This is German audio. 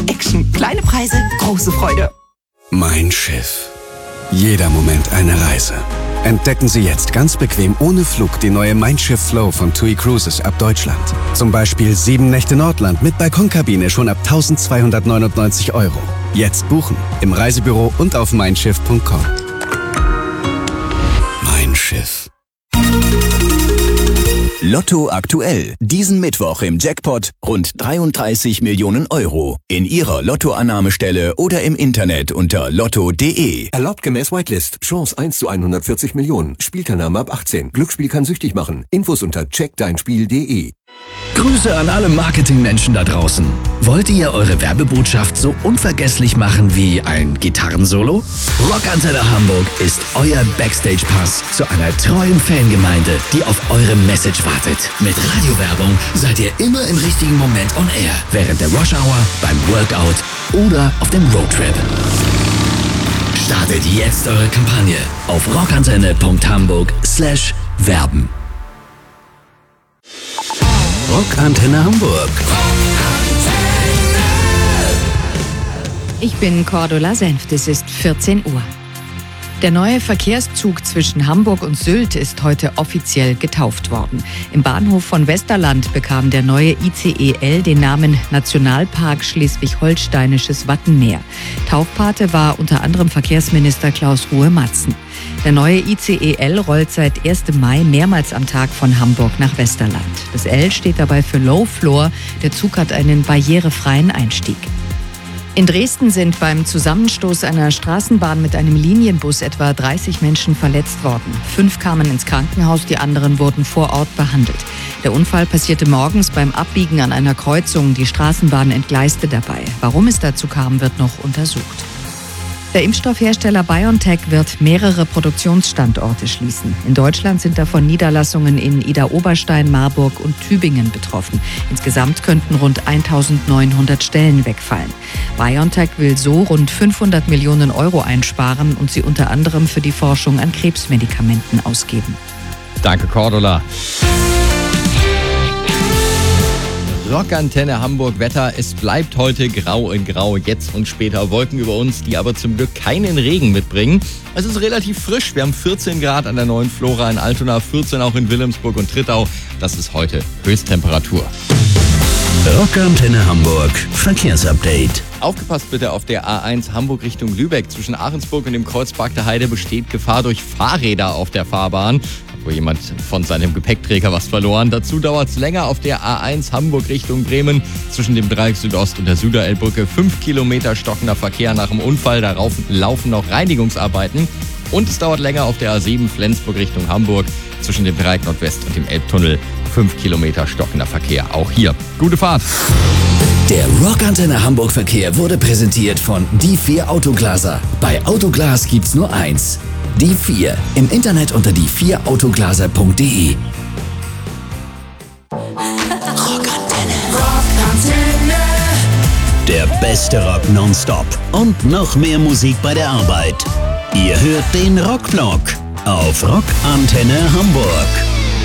Action, kleine Preise, große Freude. Mein Schiff. Jeder Moment eine Reise. Entdecken Sie jetzt ganz bequem ohne Flug die neue Mein Schiff Flow von TUI Cruises ab Deutschland. Zum Beispiel 7 Nächte Nordland mit Balkonkabine schon ab 1.299 €. Jetzt buchen im Reisebüro und auf meinschiff.com. Mein Schiff. Lotto aktuell. Diesen Mittwoch im Jackpot rund 33 Millionen €. In Ihrer Lottoannahmestelle oder im Internet unter lotto.de. Erlaubt gemäß Whitelist. Chance 1 zu 140 Millionen. Spielteilnahme ab 18. Glücksspiel kann süchtig machen. Infos unter checkdeinspiel.de. Grüße an alle Marketingmenschen da draußen. Wollt ihr eure Werbebotschaft so unvergesslich machen wie ein Gitarrensolo? Rockantenne Hamburg ist euer Backstage-Pass zu einer treuen Fangemeinde, die auf eure Message wartet. Mit Radiowerbung seid ihr immer im richtigen Moment on air. Während der Rush-Hour, beim Workout oder auf dem Roadtrip. Startet jetzt eure Kampagne auf rockantenne.hamburg/werben. Rockantenne Hamburg. Ich bin Cordula Senft, es ist 14 Uhr. Der neue Verkehrszug zwischen Hamburg und Sylt ist heute offiziell getauft worden. Im Bahnhof von Westerland bekam der neue ICE L den Namen Nationalpark Schleswig-Holsteinisches Wattenmeer. Taufpate war unter anderem Verkehrsminister Klaus Ruhe-Matzen. Der neue ICE L rollt seit 1. Mai mehrmals am Tag von Hamburg nach Westerland. Das L steht dabei für Low Floor. Der Zug hat einen barrierefreien Einstieg. In Dresden sind beim Zusammenstoß einer Straßenbahn mit einem Linienbus etwa 30 Menschen verletzt worden. 5 kamen ins Krankenhaus, die anderen wurden vor Ort behandelt. Der Unfall passierte morgens beim Abbiegen an einer Kreuzung. Die Straßenbahn entgleiste dabei. Warum es dazu kam, wird noch untersucht. Der Impfstoffhersteller BioNTech wird mehrere Produktionsstandorte schließen. In Deutschland sind davon Niederlassungen in Idar-Oberstein, Marburg und Tübingen betroffen. Insgesamt könnten rund 1.900 Stellen wegfallen. BioNTech will so rund 500 Millionen € einsparen und sie unter anderem für die Forschung an Krebsmedikamenten ausgeben. Danke, Cordula. Rockantenne Hamburg Wetter. Es bleibt heute grau in grau, jetzt und später Wolken über uns, die aber zum Glück keinen Regen mitbringen. Es ist relativ frisch. Wir haben 14 Grad an der neuen Flora in Altona, 14 auch in Wilhelmsburg und Trittau. Das ist heute Höchsttemperatur. Rockantenne Hamburg Verkehrsupdate. Aufgepasst bitte auf der A1 Hamburg Richtung Lübeck. Zwischen Ahrensburg und dem Kreuzpark der Heide besteht Gefahr durch Fahrräder auf der Fahrbahn. Wo jemand von seinem Gepäckträger was verloren. Dazu dauert es länger auf der A1 Hamburg Richtung Bremen. Zwischen dem Dreieck Südost und der Süderelbrücke 5 Kilometer stockender Verkehr nach dem Unfall. Darauf laufen noch Reinigungsarbeiten. Und es dauert länger auf der A7 Flensburg Richtung Hamburg. Zwischen dem Dreieck Nordwest und dem Elbtunnel 5 Kilometer stockender Verkehr. Auch hier. Gute Fahrt. Der Rockantenne Hamburg Verkehr wurde präsentiert von Die 4 Autoglaser. Bei Autoglas gibt's nur eins. Die 4. Im Internet unter die4autoglaser.de. Rockantenne. Der beste Rock nonstop und noch mehr Musik bei der Arbeit. Ihr hört den Rockblock auf Rockantenne Hamburg.